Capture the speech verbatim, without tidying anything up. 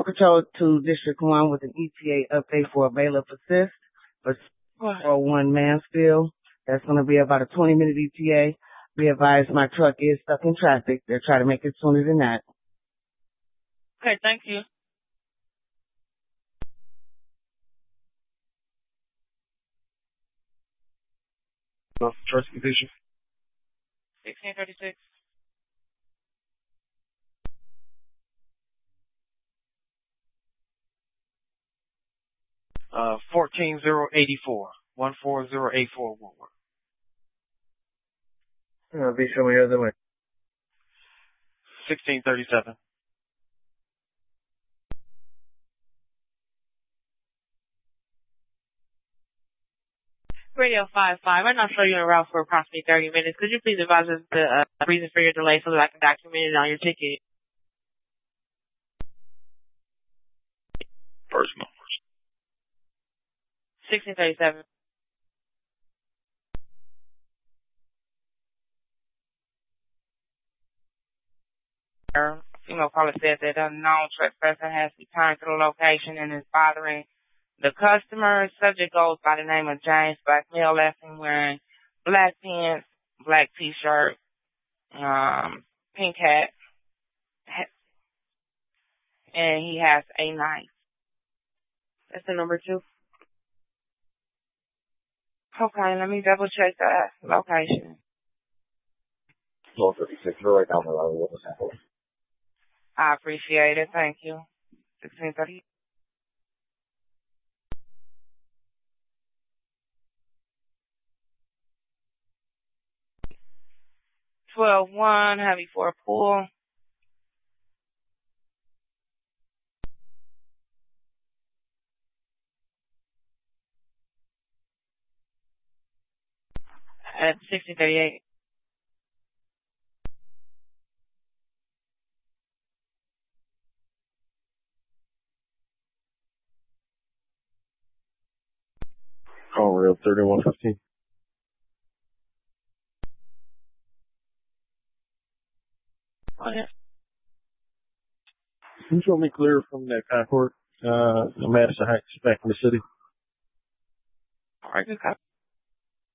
Animal Control to District one with an E T A update for a bailiff assist for oh one Mansfield. That's going to be about a twenty minute E T A. Be advised my truck is stuck in traffic. They're trying to make it sooner than that. Okay, thank you. Trust condition. sixteen thirty-six. Uh, fourteen zero eighty-four. one four zero eight four Woodward. Uh, be showing the other way. sixteen thirty-seven. Radio five five. I'm not sure you're en route for approximately thirty minutes. Could you please advise us the uh, reason for your delay so that I can document it on your ticket? Personal. sixteen thirty-seven. Female caller said that a known trespasser has returned to the location and is bothering the customer. Subject goes by the name of James Black, male, last name wearing black pants, black t-shirt, um, pink hat, and he has a knife. That's the number two. Okay, let me double check the location. twelve thirty-six, you're right down the road. What was happening? I appreciate it. Thank you. sixteen thirty. twelve one, heavy for a pool. At sixteen thirty-eight. Call real thirty-one fifteen. Okay. Can you show me clear from that Concord, uh, the Madison Heights back in the city? All right, good copy.